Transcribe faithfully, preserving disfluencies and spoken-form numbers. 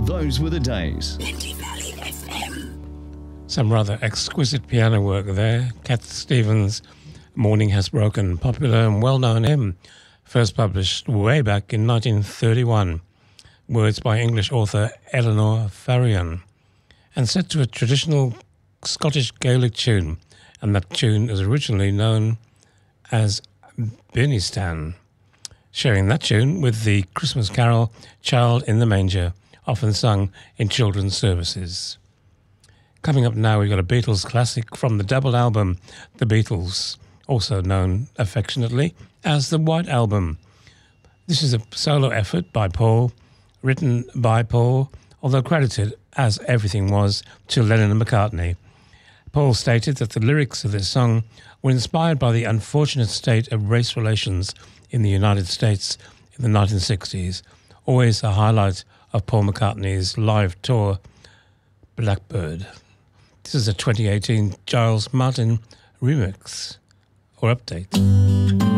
Those were the days. Some rather exquisite piano work there. Cat Stevens' Morning Has Broken, popular and well-known hymn, first published way back in nineteen thirty-one. Words by English author Eleanor Farian, and set to a traditional Scottish Gaelic tune, and that tune is originally known as Birnistan, sharing that tune with the Christmas carol Child in the Manger, often sung in children's services. Coming up now, we've got a Beatles classic from the double album The Beatles, also known affectionately as the White Album. This is a solo effort by Paul, written by Paul, although credited, as everything was, to Lennon and McCartney. Paul stated that the lyrics of this song were inspired by the unfortunate state of race relations in the United States in the nineteen sixties, always a highlight of Paul McCartney's live tour, Blackbird. This is a twenty eighteen Giles Martin remix or update.